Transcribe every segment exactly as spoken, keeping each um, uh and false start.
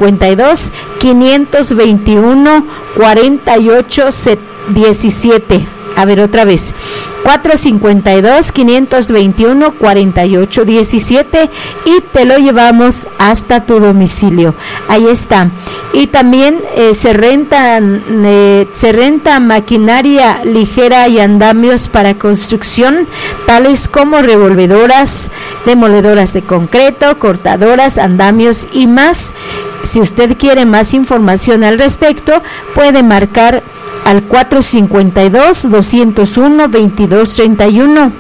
cincuenta y dos, quinientos veintiuno, cuarenta y ocho diecisiete. A ver, otra vez. cuatro cincuenta y dos, quinientos veintiuno, cuarenta y ocho diecisiete y te lo llevamos hasta tu domicilio. Ahí está. Y también eh, se rentan eh, se renta maquinaria ligera y andamios para construcción, tales como revolvedoras, demoledoras de concreto, cortadoras, andamios y más. Si usted quiere más información al respecto, puede marcar al cuatro cincuenta y dos, doscientos uno, veintidós treinta y uno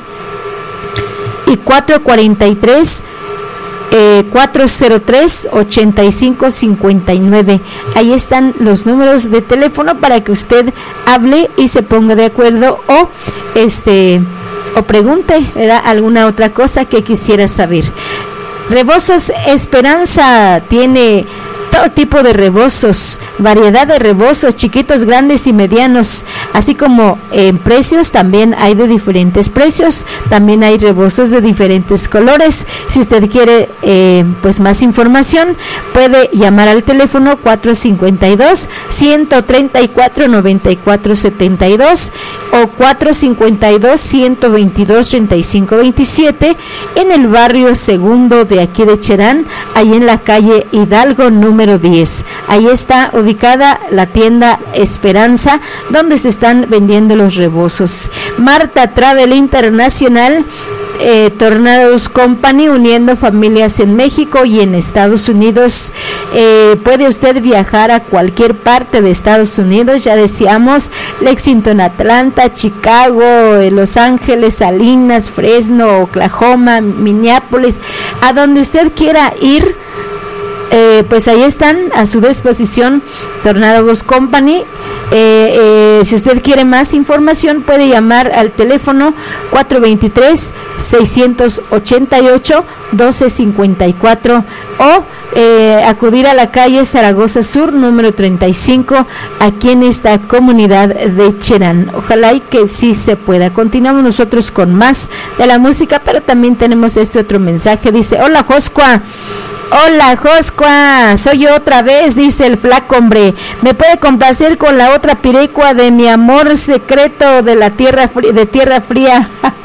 y cuatro cuarenta y tres, eh, cuatro cero tres, ochenta y cinco cincuenta y nueve. Ahí están los números de teléfono para que usted hable y se ponga de acuerdo o este o pregunte, ¿verdad?, alguna otra cosa que quisiera saber. Rebozos Esperanza tiene todo tipo de rebozos, variedad de rebozos, chiquitos, grandes y medianos, así como en precios también hay de diferentes precios, también hay rebozos de diferentes colores. Si usted quiere eh, pues más información, puede llamar al teléfono cuatro cincuenta y dos, ciento treinta y cuatro, noventa y cuatro setenta y dos o cuatro cincuenta y dos, ciento veintidós, treinta y cinco veintisiete en el barrio Segundo de aquí de Cherán, ahí en la calle Hidalgo número diez. Ahí está ubicada la tienda Esperanza, donde se están vendiendo los rebozos. Marta Travel Internacional, eh, Tornados Company, uniendo familias en México y en Estados Unidos. Eh, puede usted viajar a cualquier parte de Estados Unidos, ya decíamos, Lexington, Atlanta, Chicago, eh, Los Ángeles, Salinas, Fresno, Oklahoma, Minneapolis, a donde usted quiera ir. Eh, pues ahí están a su disposición Tornados Company. Eh, eh, si usted quiere más información, puede llamar al teléfono cuatro veintitrés, seiscientos ochenta y ocho, doce cincuenta y cuatro o eh, acudir a la calle Zaragoza Sur número treinta y cinco aquí en esta comunidad de Cherán. Ojalá y que sí se pueda. Continuamos nosotros con más de la música, pero también tenemos este otro mensaje. Dice: hola Joscua. Hola Joscua, soy yo otra vez, dice el flaco hombre. ¿Me puede complacer con la otra pirecua de mi amor secreto de la tierra fría, de tierra fría?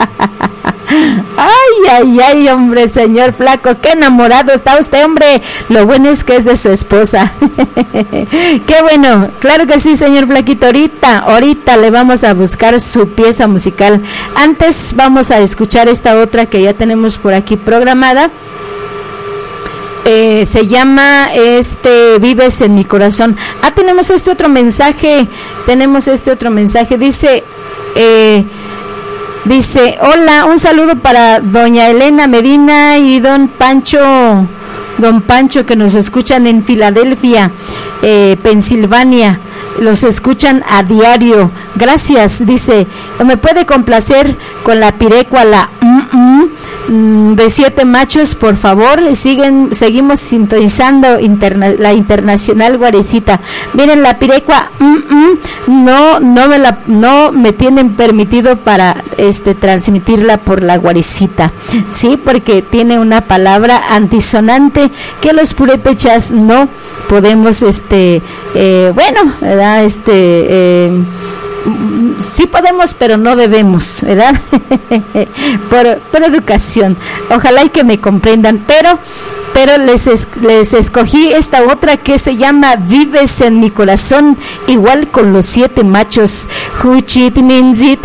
Ay, ay, ay, hombre, señor flaco, qué enamorado está usted, hombre. Lo bueno es que es de su esposa. Qué bueno, claro que sí, señor flaquito. Ahorita, ahorita le vamos a buscar su pieza musical. Antes vamos a escuchar esta otra que ya tenemos por aquí programada. Eh, se llama este Vives en mi corazón. Ah, tenemos este otro mensaje, tenemos este otro mensaje, dice, eh, dice, hola, un saludo para doña Elena Medina y don Pancho, don Pancho que nos escuchan en Filadelfia, eh, Pensilvania. Los escuchan a diario. Gracias, dice. ¿Me puede complacer con la pirecua, la mm, mm, de siete machos, por favor? Siguen, seguimos sintonizando interna, la internacional guarecita. Miren, la pirecua mm, mm, no, no me la, no me tienen permitido para este transmitirla por la guarecita, sí, porque tiene una palabra antisonante que los purépechas no podemos, este, eh, bueno, ¿verdad? Este, eh, sí podemos, pero no debemos, ¿verdad? por, por educación. Ojalá y que me comprendan, pero pero les, es, les escogí esta otra que se llama Vives en mi corazón, igual con los siete machos. Huchit minzit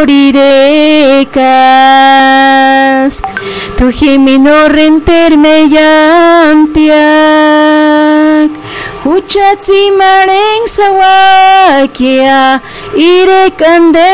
himborirecas, tu jimino renterme yantiak, huchatzi mareng sawakia, irekan de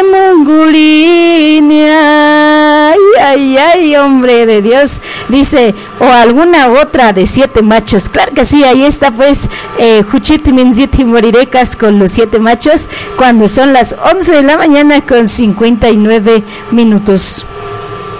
mungulinia. Ay, ay, ay, hombre de Dios. Dice, o alguna otra de siete machos. Claro que sí, ahí está pues eh, Huchit Minzit Morirecas con los siete machos, cuando son las once de la mañana con cincuenta y nueve minutos.